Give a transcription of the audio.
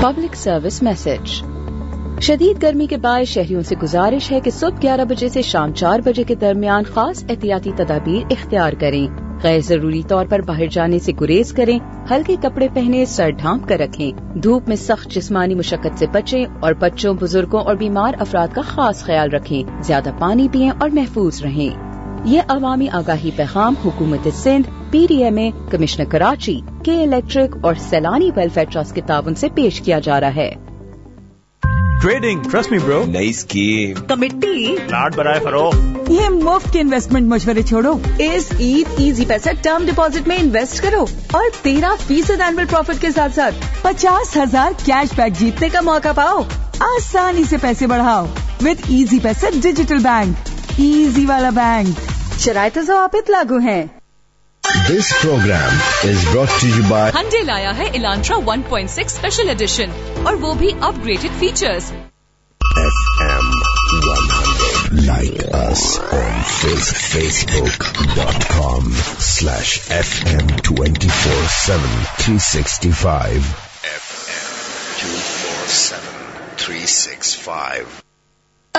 Public service message. شدید گرمی کے باعث شہریوں سے گزارش ہے کہ صبح 11 بجے سے شام 4 بجے کے درمیان خاص احتیاطی تدابیر اختیار کریں. غیر ضروری طور پر باہر جانے سے گریز کریں. ہلکے کپڑے پہنے، سر ڈھانپ کر رکھیں. دھوپ میں سخت جسمانی مشقت سے بچیں اور بچوں، بزرگوں اور بیمار افراد کا خاص خیال رکھیں. زیادہ پانی پئیں اور محفوظ رہیں. یہ عوامی آگاہی پیغام حکومت سندھ، PDMA، کمشنر کراچی، کے الیکٹرک اور سیلانی ویلفیئر ٹرسٹ کے تعاون سے پیش کیا جا رہا ہے. ٹریڈنگ، ٹرسٹ می برو. نئی اسکیم، کمیٹی، پلاٹ برائے فروخت. یہ مفت کے انویسٹمنٹ مشورے چھوڑو. اس عید ایزی پیسہ ٹرم ڈپازٹ میں انویسٹ کرو اور 13% اینول پروفٹ کے ساتھ ساتھ 50,000 کیش بیک جیتنے کا موقع پاؤ. آسانی سے پیسے بڑھاؤ وتھ ایزی پیسہ ڈیجیٹل بینک. ایزی والا بینک. شرائط و ضوابط لاگو ہیں. This program is brought to you by Hyundai لایا ہے الانٹرا 1.6 اسپیشل ایڈیشن اور وہ بھی اپ graded features. FM 100. Like us on Facebook.com/FM 24/7 365. FM 24/7 365.